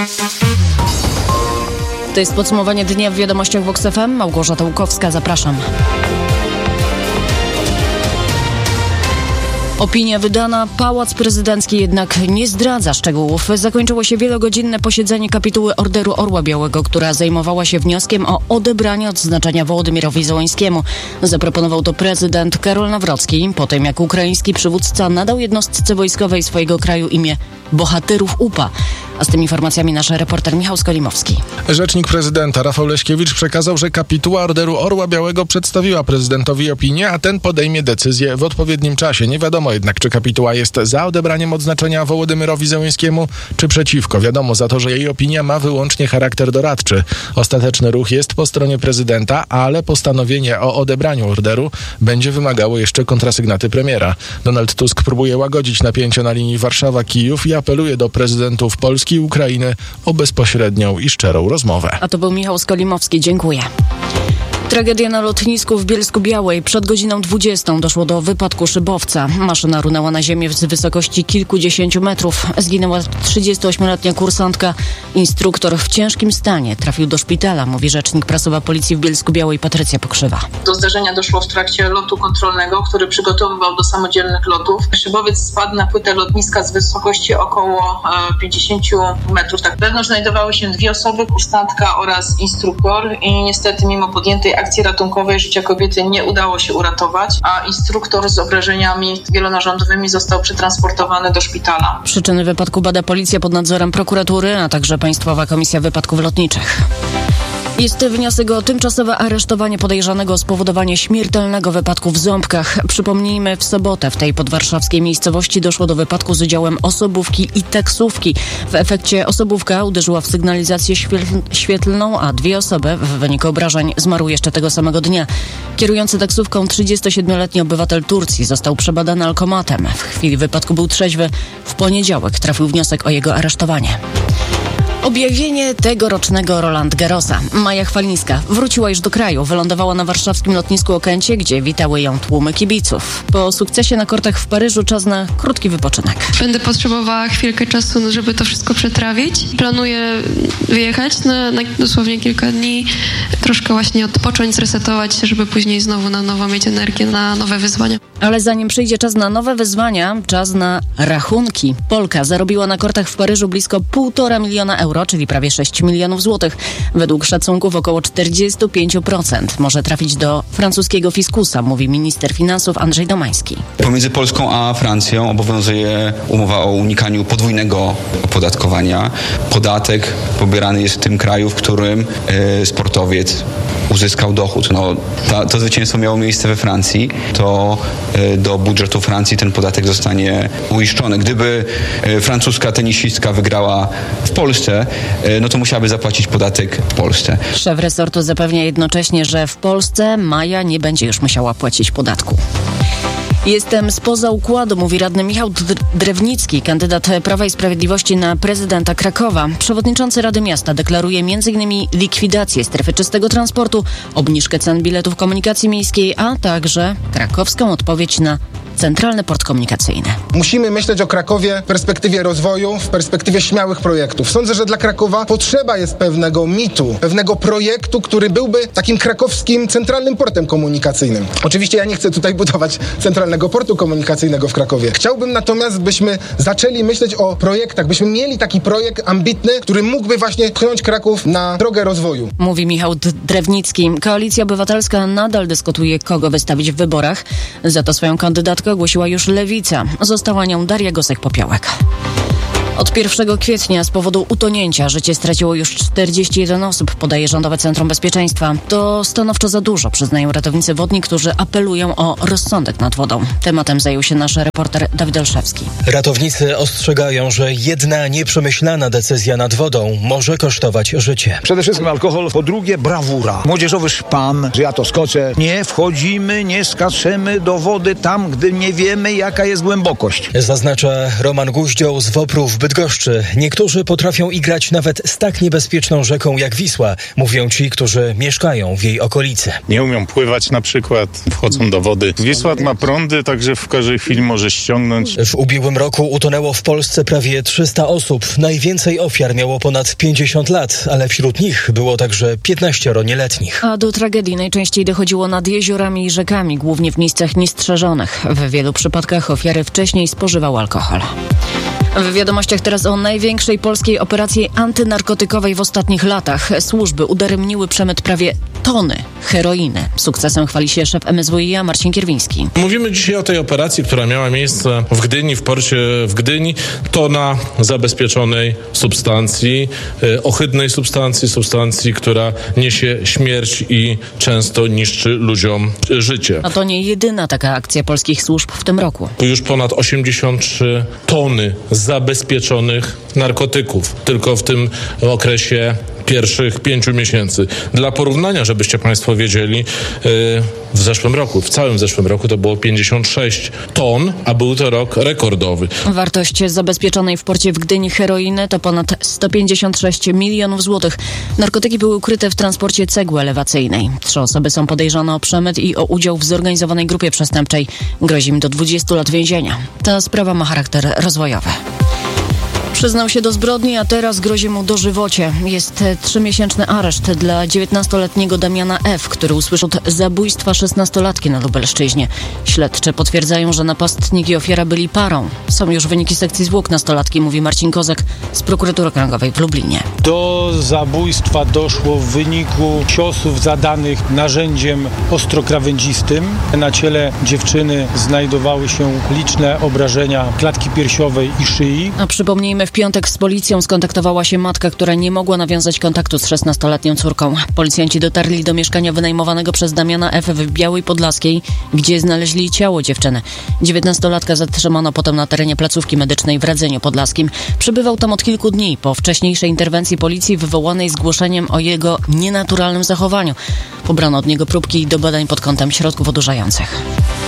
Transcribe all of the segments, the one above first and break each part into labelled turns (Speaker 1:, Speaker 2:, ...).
Speaker 1: To jest podsumowanie dnia w wiadomościach Vox FM. Małgorzata Łukowska, zapraszam. Opinia wydana, Pałac Prezydencki jednak nie zdradza szczegółów. Zakończyło się wielogodzinne posiedzenie kapituły Orderu Orła Białego, która zajmowała się wnioskiem o odebranie odznaczenia Wołodymyrowi Zełenskiemu. Zaproponował to prezydent Karol Nawrocki, po tym jak ukraiński przywódca nadał jednostce wojskowej swojego kraju imię Bohaterów UPA. A z tymi informacjami nasz reporter Michał Skolimowski.
Speaker 2: Rzecznik prezydenta Rafał Leśkiewicz przekazał, że kapituła Orderu Orła Białego przedstawiła prezydentowi opinię, a ten podejmie decyzję w odpowiednim czasie. Nie wiadomo jednak, czy kapituła jest za odebraniem odznaczenia Wołodymyrowi Zełenskiemu, czy przeciwko. Wiadomo za to, że jej opinia ma wyłącznie charakter doradczy. Ostateczny ruch jest po stronie prezydenta, ale postanowienie o odebraniu orderu będzie wymagało jeszcze kontrasygnaty premiera. Donald Tusk próbuje łagodzić napięcie na linii Warszawa-Kijów i apeluje do prezydentów Polski i Ukrainy o bezpośrednią i szczerą rozmowę.
Speaker 1: A to był Michał Skolimowski. Dziękuję. Tragedia na lotnisku w Bielsku-Białej. Przed godziną 20 doszło do wypadku szybowca. Maszyna runęła na ziemię z wysokości kilkudziesięciu metrów. Zginęła 38-letnia kursantka. Instruktor w ciężkim stanie trafił do szpitala, mówi rzecznik prasowa Policji w Bielsku-Białej Patrycja Pokrzywa.
Speaker 3: Do zderzenia doszło w trakcie lotu kontrolnego, który przygotowywał do samodzielnych lotów. Szybowiec spadł na płytę lotniska z wysokości około 50 metrów. Tak, wewnątrz znajdowały się dwie osoby, kursantka oraz instruktor i niestety mimo podjętej akcji ratunkowej życia kobiety nie udało się uratować, a instruktor z obrażeniami wielonarządowymi został przetransportowany do szpitala.
Speaker 1: Przyczyny wypadku bada policja pod nadzorem prokuratury, a także Państwowa Komisja Wypadków Lotniczych. Jest wniosek o tymczasowe aresztowanie podejrzanego o spowodowanie śmiertelnego wypadku w Ząbkach. Przypomnijmy, w sobotę w tej podwarszawskiej miejscowości doszło do wypadku z udziałem osobówki i taksówki. W efekcie osobówka uderzyła w sygnalizację świetlną, a dwie osoby w wyniku obrażeń zmarły jeszcze tego samego dnia. Kierujący taksówką 37-letni obywatel Turcji został przebadany alkomatem. W chwili wypadku był trzeźwy. W poniedziałek trafił wniosek o jego aresztowanie. Objawienie tegorocznego Roland Garrosa. Maja Chwalińska wróciła już do kraju. Wylądowała na warszawskim lotnisku Okęcie, gdzie witały ją tłumy kibiców. Po sukcesie na kortach w Paryżu czas na krótki wypoczynek.
Speaker 4: Będę potrzebowała chwilkę czasu, żeby to wszystko przetrawić. Planuję wyjechać na dosłownie kilka dni, troszkę właśnie odpocząć, zresetować się, żeby później znowu na nowo mieć energię na nowe wyzwania.
Speaker 1: Ale zanim przyjdzie czas na nowe wyzwania, czas na rachunki. Polka zarobiła na kortach w Paryżu blisko 1,5 miliona euro, czyli prawie 6 milionów złotych. Według szacunków około 45% może trafić do francuskiego fiskusa, mówi minister finansów Andrzej Domański.
Speaker 5: Pomiędzy Polską a Francją obowiązuje umowa o unikaniu podwójnego opodatkowania. Podatek pobierany jest w tym kraju, w którym sportowiec uzyskał dochód. To zwycięstwo miało miejsce we Francji, to do budżetu Francji ten podatek zostanie uiszczony. Gdyby francuska tenisistka wygrała w Polsce, to musiałaby zapłacić podatek w Polsce.
Speaker 1: Szef resortu zapewnia jednocześnie, że w Polsce Maja nie będzie już musiała płacić podatku. Jestem spoza układu, mówi radny Michał Drewnicki, kandydat Prawa i Sprawiedliwości na prezydenta Krakowa. Przewodniczący Rady Miasta deklaruje m.in. likwidację strefy czystego transportu, obniżkę cen biletów komunikacji miejskiej, a także krakowską odpowiedź na Centralny Port Komunikacyjny.
Speaker 6: Musimy myśleć o Krakowie w perspektywie rozwoju, w perspektywie śmiałych projektów. Sądzę, że dla Krakowa potrzeba jest pewnego mitu, pewnego projektu, który byłby takim krakowskim centralnym portem komunikacyjnym. Oczywiście ja nie chcę tutaj budować centralnego portu komunikacyjnego w Krakowie. Chciałbym natomiast, byśmy zaczęli myśleć o projektach, byśmy mieli taki projekt ambitny, który mógłby właśnie pchnąć Kraków na drogę rozwoju.
Speaker 1: Mówi Michał Drewnicki. Koalicja Obywatelska nadal dyskutuje, kogo wystawić w wyborach. Za to swoją kandydatkę ogłosiła już Lewica. Została nią Daria Gosek-Popiołek. Od 1 kwietnia z powodu utonięcia życie straciło już 41 osób, podaje Rządowe Centrum Bezpieczeństwa. To stanowczo za dużo, przyznają ratownicy wodni, którzy apelują o rozsądek nad wodą. Tematem zajął się nasz reporter Dawid Olszewski.
Speaker 7: Ratownicy ostrzegają, że jedna nieprzemyślana decyzja nad wodą może kosztować życie.
Speaker 8: Przede wszystkim alkohol, po drugie brawura. Młodzieżowy szpan, że ja to skoczę. Nie wchodzimy, nie skaczemy do wody tam, gdy nie wiemy, jaka jest głębokość.
Speaker 7: Zaznacza Roman Guździoł z WOPR-u w Bydgoszczy. Niektórzy potrafią igrać nawet z tak niebezpieczną rzeką jak Wisła, mówią ci, którzy mieszkają w jej okolicy.
Speaker 9: Nie umią pływać na przykład, wchodzą do wody. Wisła ma prądy, także w każdej chwili może ściągnąć.
Speaker 7: W ubiegłym roku utonęło w Polsce prawie 300 osób. Najwięcej ofiar miało ponad 50 lat, ale wśród nich było także 15 nieletnich.
Speaker 1: A do tragedii najczęściej dochodziło nad jeziorami i rzekami, głównie w miejscach niestrzeżonych. W wielu przypadkach ofiary wcześniej spożywały alkohol. W wiadomościach teraz o największej polskiej operacji antynarkotykowej w ostatnich latach. Służby udaremniły przemyt prawie tony heroiny. Sukcesem chwali się szef MSWiA Marcin Kierwiński.
Speaker 10: Mówimy dzisiaj o tej operacji, która miała miejsce w Gdyni, w porcie w Gdyni. Tona zabezpieczonej substancji, ohydnej substancji, która niesie śmierć i często niszczy ludziom życie.
Speaker 1: A to nie jedyna taka akcja polskich służb w tym roku.
Speaker 10: Już ponad 83 tony zabezpieczonych narkotyków tylko w tym okresie pierwszych 5 miesięcy. Dla porównania, żebyście Państwo wiedzieli, w całym zeszłym roku to było 56 ton, a był to rok rekordowy.
Speaker 1: Wartość zabezpieczonej w porcie w Gdyni heroiny to ponad 156 milionów złotych. Narkotyki były ukryte w transporcie cegły elewacyjnej. 3 osoby są podejrzane o przemyt i o udział w zorganizowanej grupie przestępczej. Grozi im do 20 lat więzienia. Ta sprawa ma charakter rozwojowy. Przyznał się do zbrodni, a teraz grozi mu dożywocie. Jest 3-miesięczny areszt dla 19-letniego Damiana F., który usłyszał od zabójstwa 16-latki na Lubelszczyźnie. Śledczy potwierdzają, że napastnik i ofiara byli parą. Są już wyniki sekcji zwłok nastolatki, mówi Marcin Kozak z Prokuratury Okręgowej w Lublinie.
Speaker 11: Do zabójstwa doszło w wyniku ciosów zadanych narzędziem ostrokrawędzistym. Na ciele dziewczyny znajdowały się liczne obrażenia klatki piersiowej i szyi.
Speaker 1: A przypomnijmy, w piątek z policją skontaktowała się matka, która nie mogła nawiązać kontaktu z 16-letnią córką. Policjanci dotarli do mieszkania wynajmowanego przez Damiana F. w Białej Podlaskiej, gdzie znaleźli ciało dziewczyny. 19-latka zatrzymano potem na terenie placówki medycznej w Radzeniu Podlaskim. Przebywał tam od kilku dni po wcześniejszej interwencji policji wywołanej zgłoszeniem o jego nienaturalnym zachowaniu. Pobrano od niego próbki do badań pod kątem środków odurzających.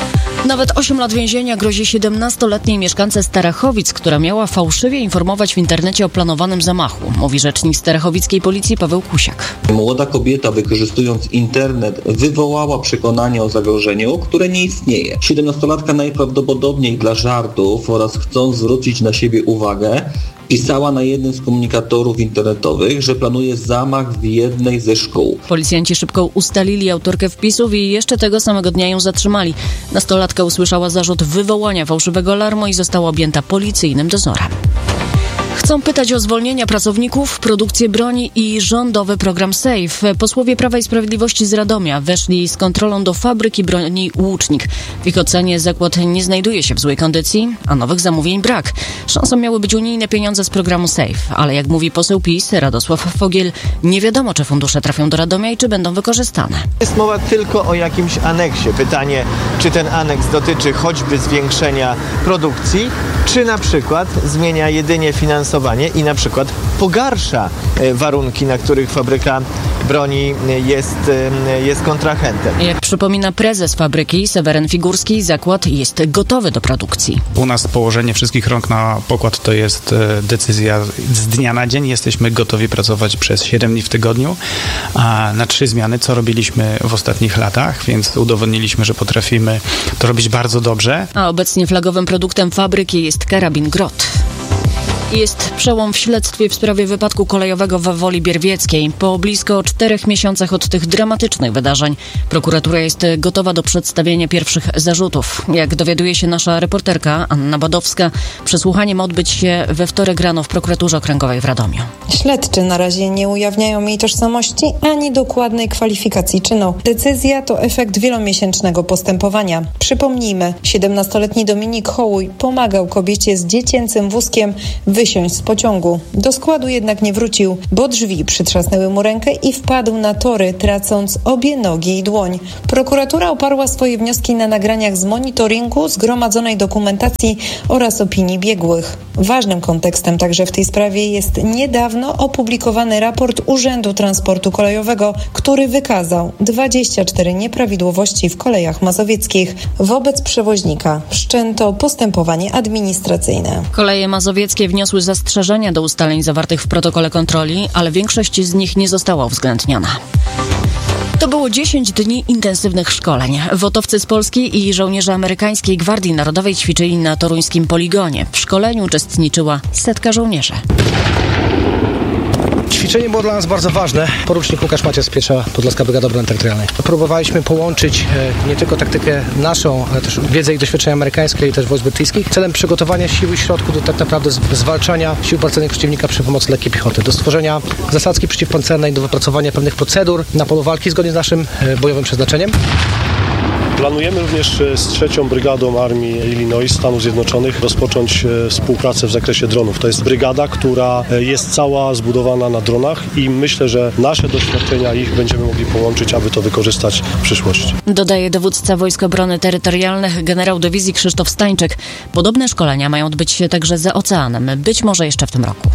Speaker 1: Nawet 8 lat więzienia grozi 17-letniej mieszkance Starachowic, która miała fałszywie informować w internecie o planowanym zamachu, mówi rzecznik starachowickiej policji Paweł Kusiak.
Speaker 12: Młoda kobieta, wykorzystując internet, wywołała przekonanie o zagrożeniu, które nie istnieje. 17-latka najprawdopodobniej dla żartów oraz chcąc zwrócić na siebie uwagę, pisała na jednym z komunikatorów internetowych, że planuje zamach w jednej ze szkół.
Speaker 1: Policjanci szybko ustalili autorkę wpisów i jeszcze tego samego dnia ją zatrzymali. Nastolatka usłyszała zarzut wywołania fałszywego alarmu i została objęta policyjnym dozorem. Chcą pytać o zwolnienia pracowników, produkcję broni i rządowy program SAFE. Posłowie Prawa i Sprawiedliwości z Radomia weszli z kontrolą do fabryki broni Łucznik. W ich ocenie zakład nie znajduje się w złej kondycji, a nowych zamówień brak. Szansą miały być unijne pieniądze z programu SAFE, ale jak mówi poseł PiS Radosław Fogiel, nie wiadomo, czy fundusze trafią do Radomia i czy będą wykorzystane.
Speaker 13: Jest mowa tylko o jakimś aneksie. Pytanie, czy ten aneks dotyczy choćby zwiększenia produkcji, czy na przykład zmienia jedynie finansowanie i na przykład pogarsza warunki, na których fabryka broni jest kontrahentem.
Speaker 1: Jak przypomina prezes fabryki Seweryn Figurski, zakład jest gotowy do produkcji.
Speaker 14: U nas położenie wszystkich rąk na pokład to jest decyzja z dnia na dzień. Jesteśmy gotowi pracować przez 7 dni w tygodniu na 3 zmiany, co robiliśmy w ostatnich latach, więc udowodniliśmy, że potrafimy to robić bardzo dobrze.
Speaker 1: A obecnie flagowym produktem fabryki jest karabin Grot. Jest przełom w śledztwie w sprawie wypadku kolejowego w Woli Bierwieckiej. Po blisko 4 miesiącach od tych dramatycznych wydarzeń prokuratura jest gotowa do przedstawienia pierwszych zarzutów. Jak dowiaduje się nasza reporterka Anna Badowska, przesłuchanie ma odbyć się we wtorek rano w prokuraturze okręgowej w Radomiu.
Speaker 15: Śledczy na razie nie ujawniają jej tożsamości ani dokładnej kwalifikacji czynu. Decyzja to efekt wielomiesięcznego postępowania. Przypomnijmy, 17-letni Dominik Hołuj pomagał kobiecie z dziecięcym wózkiem wysiąść z pociągu. Do składu jednak nie wrócił, bo drzwi przytrzasnęły mu rękę i wpadł na tory, tracąc obie nogi i dłoń. Prokuratura oparła swoje wnioski na nagraniach z monitoringu, zgromadzonej dokumentacji oraz opinii biegłych. Ważnym kontekstem także w tej sprawie jest niedawno opublikowany raport Urzędu Transportu Kolejowego, który wykazał 24 nieprawidłowości w kolejach mazowieckich. Wobec przewoźnika wszczęto postępowanie administracyjne.
Speaker 1: Koleje mazowieckie wniosły wniosły zastrzeżenia do ustaleń zawartych w protokole kontroli, ale większość z nich nie została uwzględniona. To było 10 dni intensywnych szkoleń. WOT-owcy z Polski i żołnierze amerykańskiej Gwardii Narodowej ćwiczyli na toruńskim poligonie. W szkoleniu uczestniczyła 100 żołnierzy.
Speaker 16: Ćwiczenie było dla nas bardzo ważne. Porucznik Łukasz Macias, 1. Podlaska Brygada Obrony Terytorialnej. Próbowaliśmy połączyć nie tylko taktykę naszą, ale też wiedzę i doświadczenia amerykańskie i też wojsk brytyjskich celem przygotowania sił i środków do tak naprawdę zwalczania sił pancernych przeciwnika przy pomocy lekkiej piechoty, do stworzenia zasadzki przeciwpancernej, do wypracowania pewnych procedur na polu walki zgodnie z naszym bojowym przeznaczeniem.
Speaker 17: Planujemy również z 3. Brygadą Armii Illinois Stanów Zjednoczonych rozpocząć współpracę w zakresie dronów. To jest brygada, która jest cała zbudowana na dronach i myślę, że nasze doświadczenia ich będziemy mogli połączyć, aby to wykorzystać w przyszłości.
Speaker 1: Dodaje dowódca Wojsk Obrony Terytorialnych generał dywizji Krzysztof Stańczyk. Podobne szkolenia mają odbyć się także za oceanem, być może jeszcze w tym roku.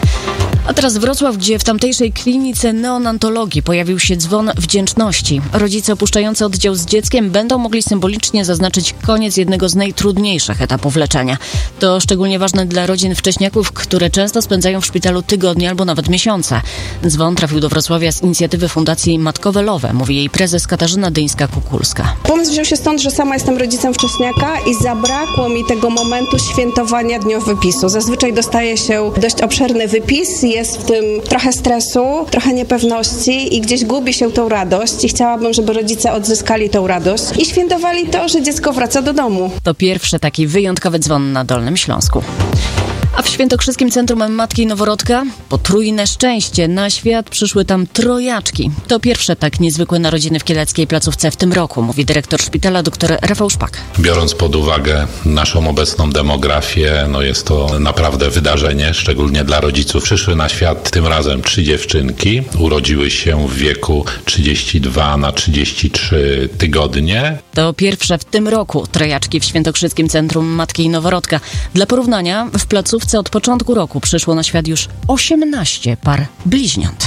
Speaker 1: A teraz Wrocław, gdzie w tamtejszej klinice neonatologii pojawił się dzwon wdzięczności. Rodzice opuszczający oddział z dzieckiem będą mogli symbolicznie zaznaczyć koniec jednego z najtrudniejszych etapów leczenia. To szczególnie ważne dla rodzin wcześniaków, które często spędzają w szpitalu tygodnie albo nawet miesiące. Dzwon trafił do Wrocławia z inicjatywy Fundacji Matkowe Lowe, mówi jej prezes Katarzyna Dyńska-Kukulska.
Speaker 18: Pomysł wziął się stąd, że sama jestem rodzicem wcześniaka i zabrakło mi tego momentu świętowania dnia wypisu. Zazwyczaj dostaje się dość obszerny wypis, jest w tym trochę stresu, trochę niepewności i gdzieś gubi się tą radość i chciałabym, żeby rodzice odzyskali tą radość i świętowali to, że dziecko wraca do domu.
Speaker 1: To pierwszy taki wyjątkowy dzwon na Dolnym Śląsku. A w Świętokrzyskim Centrum Matki Noworodka potrójne szczęście. Na świat przyszły tam trojaczki. To pierwsze tak niezwykłe narodziny w kieleckiej placówce w tym roku, mówi dyrektor szpitala dr Rafał Szpak.
Speaker 19: Biorąc pod uwagę naszą obecną demografię, jest to naprawdę wydarzenie, szczególnie dla rodziców. Przyszły na świat tym razem 3 dziewczynki. Urodziły się w wieku 32 na 33 tygodnie.
Speaker 1: To pierwsze w tym roku trojaczki w Świętokrzyskim Centrum Matki Noworodka. Dla porównania w placówce od początku roku przyszło na świat już 18 par bliźniąt.